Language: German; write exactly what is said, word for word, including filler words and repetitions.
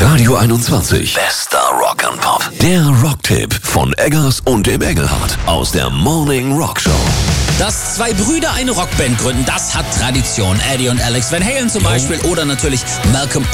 Radio einundzwanzig. Bester Rock and Pop. Der Rocktipp von Eggers und dem Engelhardt aus der Morning Rock Show. Dass zwei Brüder eine Rockband gründen, das hat Tradition. Eddie und Alex Van Halen zum Beispiel oder natürlich Malcolm